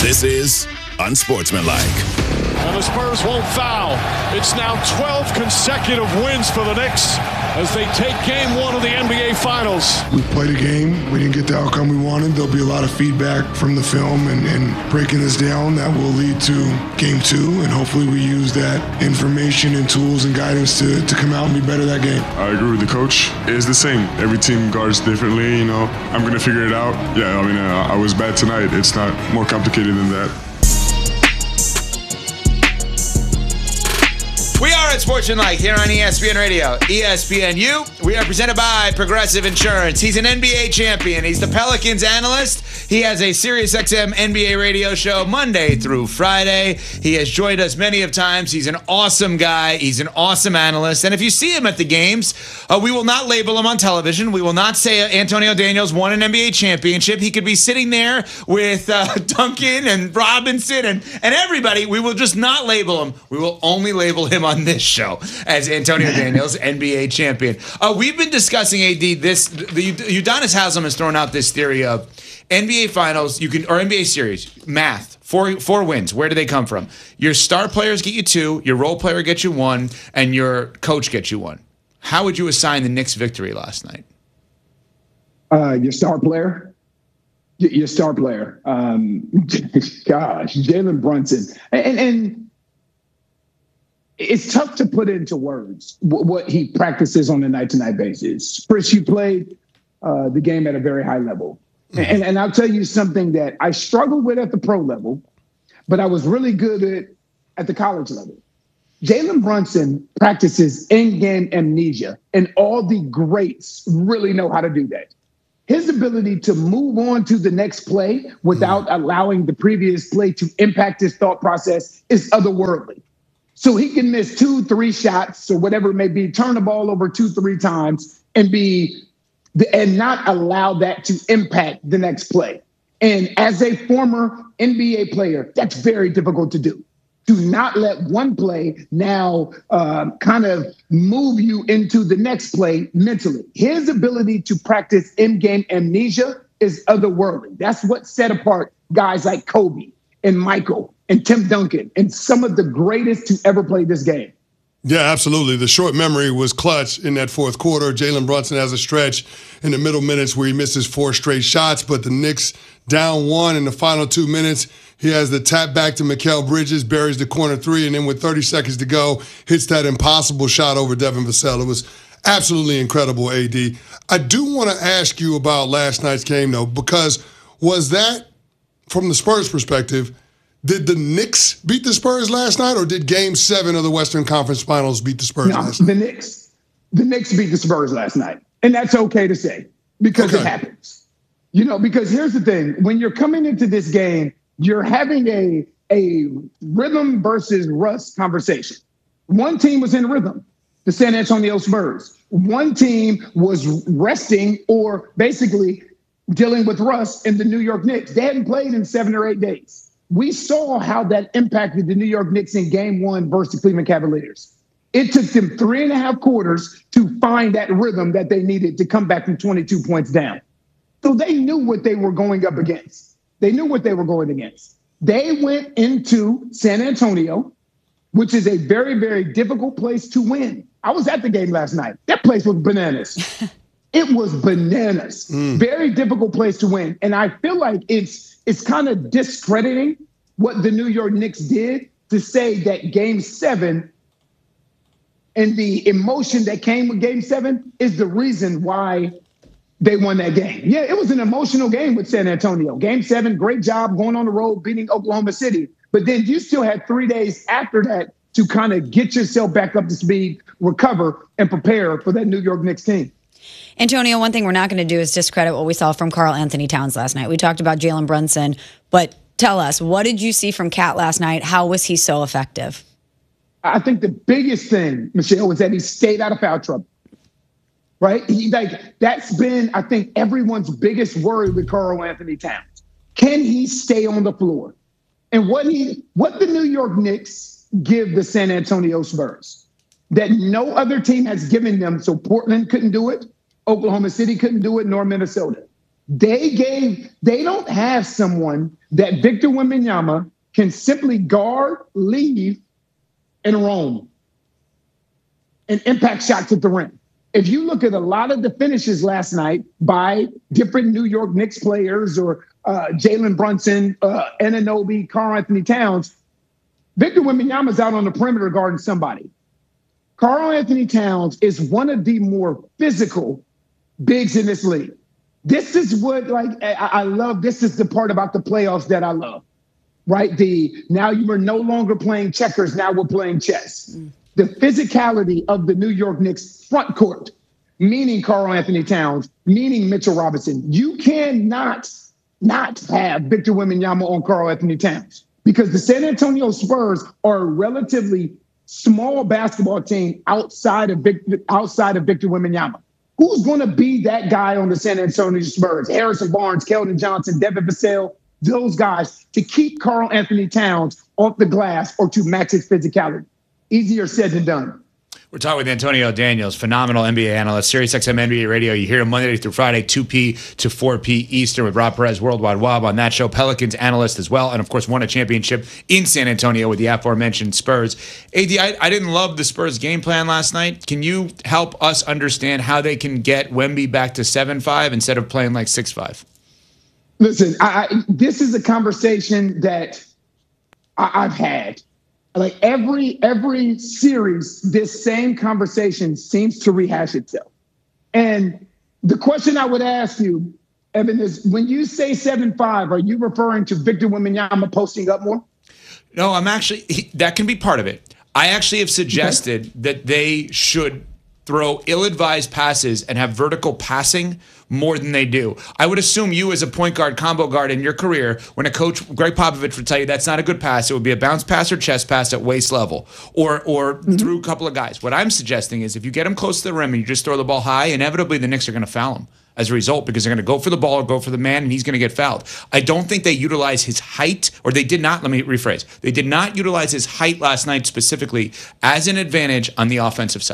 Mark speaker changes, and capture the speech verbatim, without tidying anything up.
Speaker 1: This is Unsportsmanlike.
Speaker 2: And the Spurs won't foul. It's now twelve consecutive wins for the Knicks as they take game one of the N B A Finals.
Speaker 3: We played a game. We didn't get the outcome we wanted. There'll be a lot of feedback from the film and, and breaking this down that will lead to game two. And hopefully we use that information and tools and guidance to, to come out and be better that game.
Speaker 4: I agree with the coach. It's the same. Every team guards differently. You know, I'm going to figure it out. Yeah, I mean, uh, I was bad tonight. It's not more complicated than that.
Speaker 5: We are at Sportsmanlike here on E S P N Radio, E S P N U. We are presented by Progressive Insurance. He's an N B A champion. He's the Pelicans analyst. He has a SiriusXM N B A radio show Monday through Friday. He has joined us many of times. He's an awesome guy. He's an awesome analyst. And if you see him at the games, uh, we will not label him on television. We will not say uh, Antonio Daniels won an N B A championship. He could be sitting there with uh, Duncan and Robinson and, and everybody. We will just not label him. We will only label him on this show as Antonio Daniels, N B A champion. Uh, we've been discussing, A D, this, the Udonis Haslem has thrown out this theory of N B A Finals, you can, or N B A series, math, four four wins. Where do they come from? Your star players get you two, your role player gets you one, and your coach gets you one. How would you assign the Knicks' victory last night?
Speaker 6: Uh, your star player? Your star player. Um, gosh, Jalen Brunson. And, and it's tough to put into words what he practices on a night-to-night basis. Chris, you played uh, the game at a very high level. And, and I'll tell you something that I struggled with at the pro level, but I was really good at at the college level. Jalen Brunson practices in-game amnesia, and all the greats really know how to do that. His ability to move on to the next play without mm. allowing the previous play to impact his thought process is otherworldly. So he can miss two, three shots or whatever it may be, turn the ball over two, three times and be and not allow that to impact the next play. And as a former N B A player, that's very difficult to do. Do not let one play now um, kind of move you into the next play mentally. His ability to practice in-game amnesia is otherworldly. That's what set apart guys like Kobe and Michael and Tim Duncan and some of the greatest to ever play this game.
Speaker 3: Yeah, absolutely. The short memory was clutch in that fourth quarter. Jalen Brunson has a stretch in the middle minutes where he misses four straight shots, but the Knicks down one in the final two minutes. He has the tap back to Mikal Bridges, buries the corner three, and then with thirty seconds to go, hits that impossible shot over Devin Vassell. It was absolutely incredible, A D. I do want to ask you about last night's game, though, because was that, from the Spurs perspective, did the Knicks beat the Spurs last night, or did Game Seven of the Western Conference Finals beat the Spurs
Speaker 6: no,
Speaker 3: last night?
Speaker 6: The Knicks, the Knicks beat the Spurs last night, and that's okay to say because okay. it happens. You know, because here's the thing: when you're coming into this game, you're having a a rhythm versus rust conversation. One team was in rhythm, the San Antonio Spurs. One team was resting or basically dealing with rust in the New York Knicks. They hadn't played in seven or eight days. We saw how that impacted the New York Knicks in game one versus the Cleveland Cavaliers. It took them three and a half quarters to find that rhythm that they needed to come back from twenty-two points down. So they knew what they were going up against. They knew what they were going against. They went into San Antonio, which is a very, very difficult place to win. I was at the game last night. That place was bananas. It was bananas. Mm. Very difficult place to win. And I feel like it's it's kind of discrediting what the New York Knicks did to say that game seven and the emotion that came with game seven is the reason why they won that game. Yeah, it was an emotional game with San Antonio. Game seven, great job going on the road, beating Oklahoma City. But then you still had three days after that to kind of get yourself back up to speed, recover, and prepare for that New York Knicks team.
Speaker 7: Antonio, one thing we're not going to do is discredit what we saw from Karl Anthony Towns last night. We talked about Jalen Brunson, but tell us, what did you see from Cat last night? How was he so effective?
Speaker 6: I think the biggest thing, Michelle, was that he stayed out of foul trouble, right? He, like that's been, I think, everyone's biggest worry with Karl Anthony Towns. Can he stay on the floor? And what he, what the New York Knicks give the San Antonio Spurs that no other team has given them, so Portland couldn't do it, Oklahoma City couldn't do it, nor Minnesota. They gave, they don't have someone that Victor Wembanyama can simply guard, leave, and roam and impact shots at the rim. If you look at a lot of the finishes last night by different New York Knicks players or uh, Jalen Brunson, uh, Anunoby, Karl Anthony Towns, Victor Wembanyama's out on the perimeter guarding somebody. Karl Anthony Towns is one of the more physical bigs in this league. This is what, like, I, I love. This is the part about the playoffs that I love, right? The now you are no longer playing checkers. Now we're playing chess. Mm. The physicality of the New York Knicks front court, meaning Karl Anthony Towns, meaning Mitchell Robinson. You cannot not have Victor Wembanyama on Karl Anthony Towns because the San Antonio Spurs are a relatively small basketball team outside of Victor, outside of Victor Wembanyama. Who's going to be that guy on the San Antonio Spurs? Harrison Barnes, Keldon Johnson, Devin Vassell, those guys to keep Karl Anthony Towns off the glass or to match his physicality. Easier said than done.
Speaker 5: We're talking with Antonio Daniels, phenomenal N B A analyst, SiriusXM N B A Radio. You hear him Monday through Friday, two p to four p Eastern with Rob Perez, Worldwide Wob on that show. Pelicans analyst as well, and of course won a championship in San Antonio with the aforementioned Spurs. A D, I, I didn't love the Spurs game plan last night. Can you help us understand how they can get Wemby back to seven five instead of playing like six five?
Speaker 6: Listen, I, I, this is a conversation that I, I've had. Like every every series, this same conversation seems to rehash itself. And the question I would ask you, Evan, is when you say seven five, are you referring to Victor Wembanyama posting up more?
Speaker 5: No, I'm actually, he, that can be part of it. I actually have suggested okay. that they should throw ill-advised passes and have vertical passing more than they do. I would assume you as a point guard, combo guard in your career, when a coach, Greg Popovich, would tell you that's not a good pass, it would be a bounce pass or chest pass at waist level or or mm-hmm. through a couple of guys. What I'm suggesting is if you get them close to the rim and you just throw the ball high, inevitably the Knicks are going to foul him as a result because they're going to go for the ball or go for the man and he's going to get fouled. I don't think they utilize his height, or they did not, let me rephrase, they did not utilize his height last night specifically as an advantage on the offensive side.